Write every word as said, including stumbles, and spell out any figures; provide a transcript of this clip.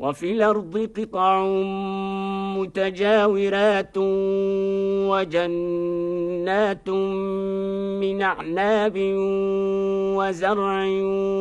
وفي الأرض قطع متجاورات وجنات من أعناب وزرع